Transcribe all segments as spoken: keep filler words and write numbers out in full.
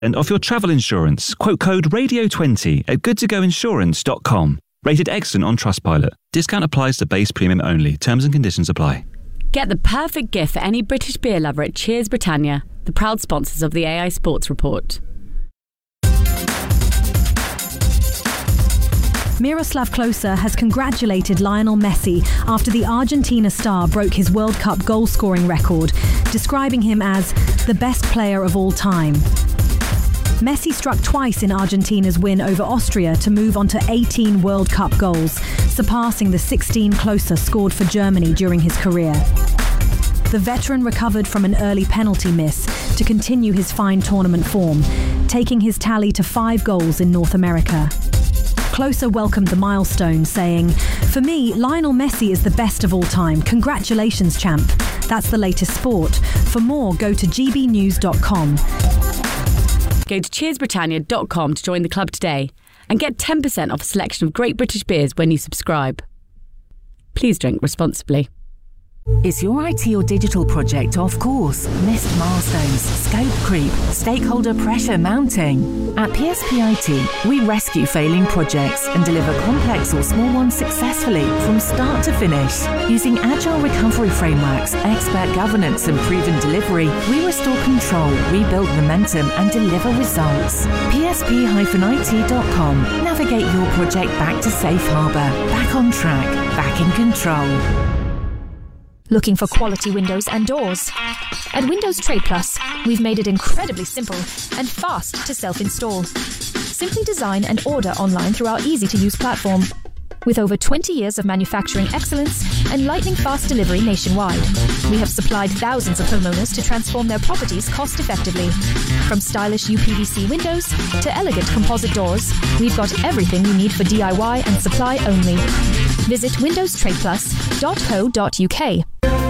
And off your travel insurance. Quote code radio twenty at good to go insurance dot com. Rated excellent on Trustpilot. Discount applies to base premium only. Terms and conditions apply. Get the perfect gift for any British beer lover at Cheers Britannia, the proud sponsors of the A I Sports Report. Miroslav Klose has congratulated Lionel Messi after the Argentina star broke his World Cup goal-scoring record, describing him as the best player of all time. Messi struck twice in Argentina's win over Austria to move on to eighteen World Cup goals, surpassing the sixteen Klose scored for Germany during his career. The veteran recovered from an early penalty miss to continue his fine tournament form, taking his tally to five goals in North America. Klose welcomed the milestone, saying, "For me, Lionel Messi is the best of all time. Congratulations, champ." That's the latest sport. For more, go to g b news dot com. Go to cheers britannia dot com to join the club today and get ten percent off a selection of great British beers when you subscribe. Please drink responsibly. Is your I T or digital project off course? Missed milestones, scope creep, stakeholder pressure mounting? At P S P I T, we rescue failing projects and deliver complex or small ones successfully from start to finish. Using agile recovery frameworks, expert governance and proven delivery, we restore control, rebuild momentum and deliver results. P S P I T dot com. Navigate your project back to safe harbour, back on track, back in control. Looking for quality windows and doors? At Windows Trade Plus, we've made it incredibly simple and fast to self-install. Simply design and order online through our easy-to-use platform. With over twenty years of manufacturing excellence and lightning-fast delivery nationwide, we have supplied thousands of homeowners to transform their properties cost-effectively. From stylish U P V C windows to elegant composite doors, we've got everything you need for D I Y and supply only. Visit windows trade plus dot co dot u k.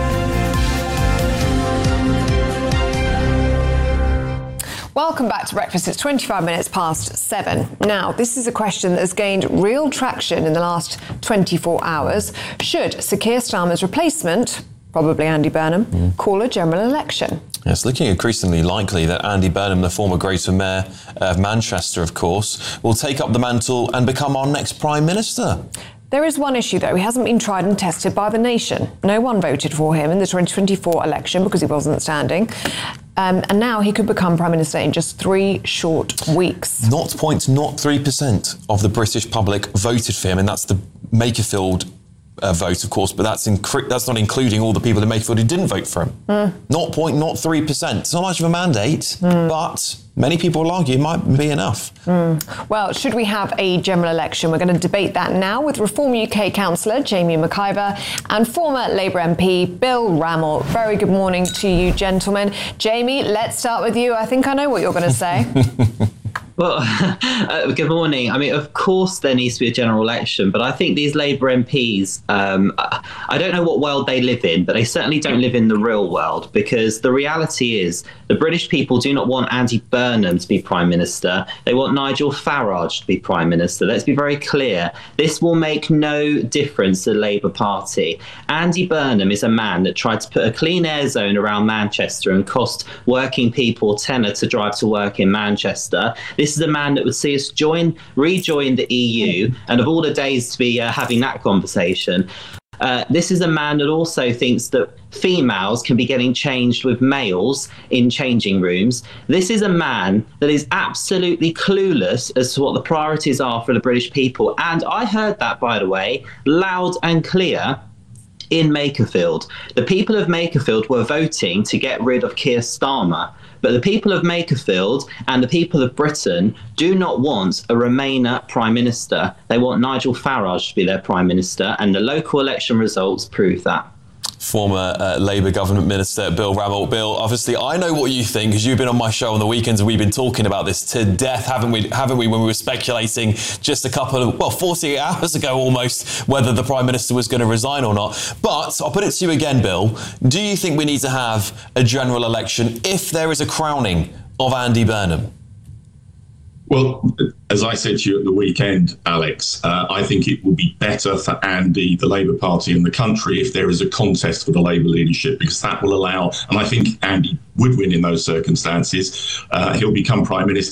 Welcome back to Breakfast. It's twenty-five minutes past seven. Now, this is a question that has gained real traction in the last twenty-four hours. Should Sir Keir Starmer's replacement, probably Andy Burnham, mm. call a general election? It's looking increasingly likely that Andy Burnham, the former Greater Mayor of Manchester, of course, will take up the mantle and become our next Prime Minister. There is one issue, though. He hasn't been tried and tested by the nation. No one voted for him in the twenty twenty-four election because he wasn't standing. Um, and now he could become Prime Minister in just three short weeks. zero point zero three percent of the British public voted for him, and that's the Makerfield uh, vote, of course, but that's incre- that's not including all the people in Makerfield who didn't vote for him. Mm. zero point zero three percent. It's not much of a mandate, mm. but many people will argue it might be enough. Mm. Well, should we have a general election? We're going to debate that now with Reform U K councillor Jamie McIver and former Labour M P Bill Rammell. Very good morning to you, gentlemen. Jamie, let's start with you. I think I know what you're going to say. Well, uh, good morning. I mean, of course there needs to be a general election, but I think these Labour M Ps, um, I don't know what world they live in, but they certainly don't live in the real world, because the reality is the British people do not want Andy Burnham to be Prime Minister. They want Nigel Farage to be Prime Minister. Let's be very clear. This will make no difference to the Labour Party. Andy Burnham is a man that tried to put a clean air zone around Manchester and cost working people tenner to drive to work in Manchester. This is a man that would see us join, rejoin the E U, and of all the days to be uh, having that conversation. Uh, this is a man that also thinks that females can be getting changed with males in changing rooms. This is a man that is absolutely clueless as to what the priorities are for the British people. And I heard that, by the way, loud and clear in Makerfield. The people of Makerfield were voting to get rid of Keir Starmer. But the people of Makerfield and the people of Britain do not want a Remainer Prime Minister. They want Nigel Farage to be their Prime Minister, and the local election results prove that. Former uh, Labour Government Minister Bill Rammell. Bill, obviously, I know what you think, because you've been on my show on the weekends and we've been talking about this to death, haven't we? Haven't we? When we were speculating just a couple of, well, forty-eight hours ago almost, whether the Prime Minister was going to resign or not. But I'll put it to you again, Bill. Do you think we need to have a general election if there is a crowning of Andy Burnham? Well, as I said to you at the weekend, Alex, uh, I think it will be better for Andy, the Labour Party and the country if there is a contest for the Labour leadership, because that will allow, and I think Andy would win in those circumstances, uh, he'll become Prime Minister